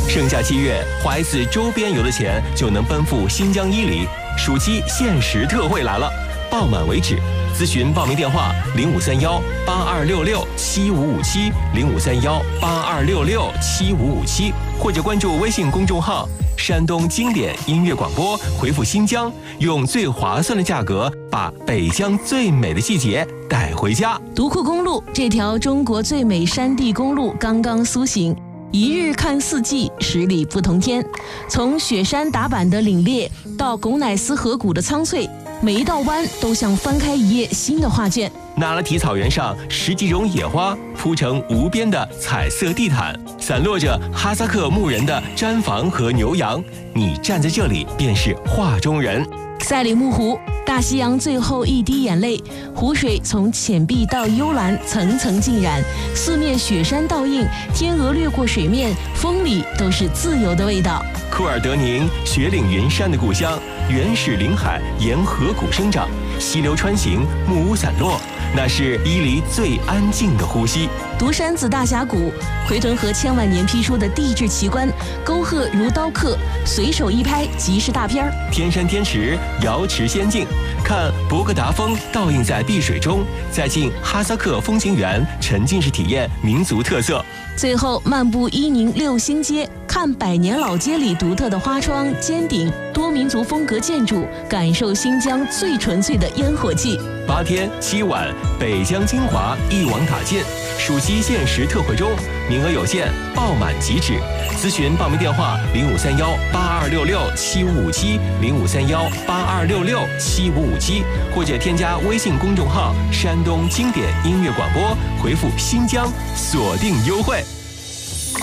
盛夏7月，花一次周边游的钱就能奔赴新疆伊犁，暑期限时特惠来了，报满为止。咨询报名电话：0531-8266-7557，0531-8266-7557，或者关注微信公众号“山东经典音乐广播”，回复“新疆”，用最划算的价格把北疆最美的季节带回家。 独库公路这条中国最美山地公路刚刚苏醒，一日看四季，10里不同天。从雪山打板的凛冽到拱乃斯河谷的苍翠，每一道弯都像翻开一页新的画卷。 那拉提草原上10几种野花铺成无边的彩色地毯，散落着哈萨克牧人的毡房和牛羊，你站在这里便是画中人。 赛里木湖，大西洋最后一滴眼泪，湖水从浅碧到幽蓝，层层浸染，四面雪山倒映，天鹅掠过水面，风里都是自由的味道。 库尔德宁，雪岭云山的故乡，原始林海沿河谷生长，溪流穿行，木屋散落，那是伊犁最安静的呼吸。 独山子大峡谷，回屯河千万年批出的地质奇观，沟壑如刀刻，随手一拍即是大片儿。 天山天池，瑶池仙境，看博格达峰倒映在碧水中，再进哈萨克风情园，沉浸式体验民族特色。 最后漫步伊宁6星街，看百年老街里独特的花窗、尖顶、多民族风格建筑，感受新疆最纯粹的烟火气。 8天7晚，北疆精华一网打尽，暑期限时特惠中，名额有限，报满即止。咨询报名电话：0531-8266-7557，0531-8266-7557，或者添加微信公众号“山东经典音乐广播”，回复“新疆”，锁定优惠。